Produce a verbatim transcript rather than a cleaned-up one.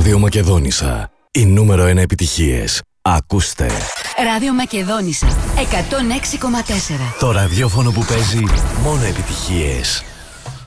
Ράδιο Μακεδόνισσα. Η νούμερο ένα επιτυχίες. Ακούστε. Ράδιο Μακεδόνισσα εκατόν έξι κόμμα τέσσερα. Το ραδιόφωνο που παίζει μόνο επιτυχίες.